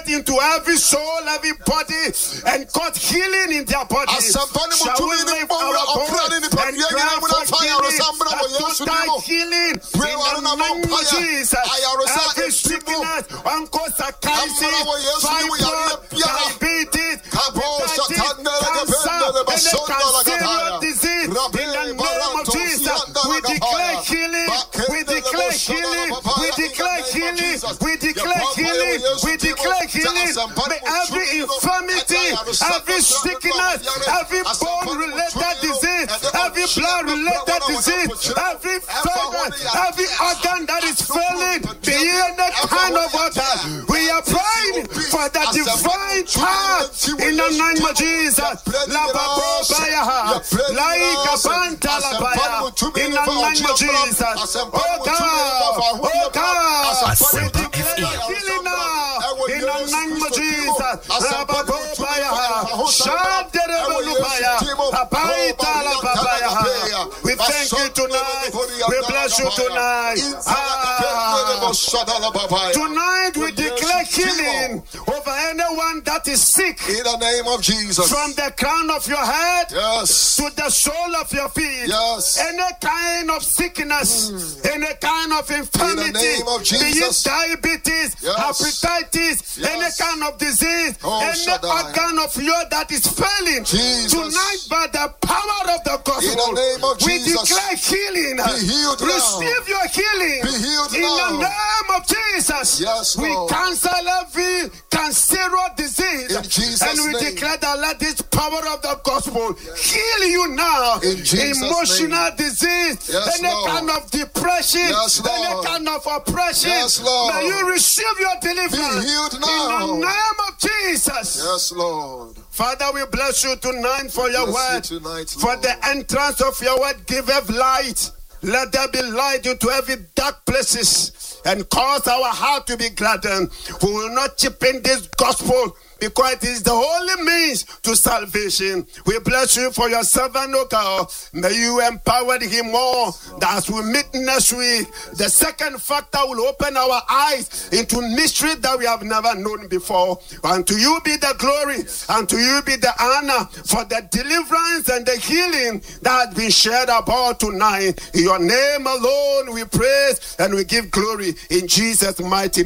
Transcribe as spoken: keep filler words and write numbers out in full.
penetrate into every soul, every body, and cause healing in their body. Shall we lift our voice and cry for healing? Total healing in the name of Jesus. Every sickness, uncle psychiatrist, fibroid, diabetes, cancer, cancer disease, in the name of Jesus, we declare healing, we declare healing, we declare healing, we declare healing, we declare healing. May every infirmity, every sickness, every bone-related disease, every blood-related disease, every fever, every organ that is failing, be in that kind of water. We are praying for the divine power in the name of Jesus. In the name of Jesus. Oh God, oh God, we declare healing now. In the name of Jesus. We thank you tonight. We bless you tonight. Ah. Tonight we declare healing over anyone that is sick. In the name of Jesus. From the crown of your head, yes, to the sole of your feet. Yes. Any kind of sickness, mm. any kind of infirmity, in the name of Jesus. Be it diabetes, yes, hepatitis, yes, any kind of disease, oh, any Shaddai. organ of yours that is failing. Jesus. Tonight, by the power of the gospel, in the name of we Jesus, declare healing. Be healed now. Receive your healing. Be healed in now. the name of Jesus. Yes, we Lord. cancel every cancerous disease, in Jesus' and we name. declare that let this power of the gospel heal you now. In Jesus' emotional name. disease, yes, any Lord. kind of depression, yes, any kind of oppression, yes, Lord. may you receive your deliverance. Be healed now. In the name of Jesus. Yes, Lord. Father, we bless you tonight for your bless word. You tonight, for the entrance of your word, give us light. Let there be light into every dark places and cause our heart to be gladdened. We will not cheapen this gospel, because it is the only means to salvation. We bless you for your servant, O God. May you empower him more, that as we meet next week, the second factor will open our eyes into mystery that we have never known before. And to you be the glory, and to you be the honor for the deliverance and the healing that has been shared about tonight. In your name alone we praise and we give glory in Jesus' mighty name.